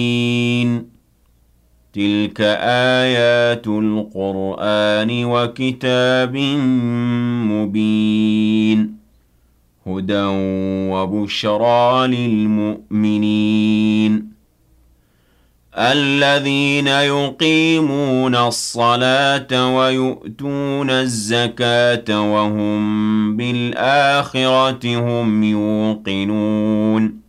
تِلْكَ آيَاتُ الْقُرْآنِ وَكِتَابٍ مُّبِينٍ هُدًى وَبُشْرَىٰ لِلْمُؤْمِنِينَ الَّذِينَ يُقِيمُونَ الصَّلَاةَ وَيُؤْتُونَ الزَّكَاةَ وَهُم بِالْآخِرَةِ هُمْ يُوقِنُونَ